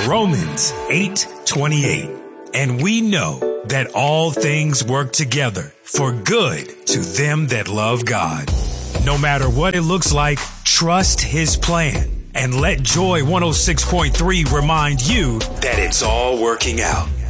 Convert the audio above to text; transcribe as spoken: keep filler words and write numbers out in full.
Romans eight twenty-eight. And we know that all things work together for good to them that love God. No matter what it looks like, trust his plan and let Joy one oh six point three remind you that it's all working out.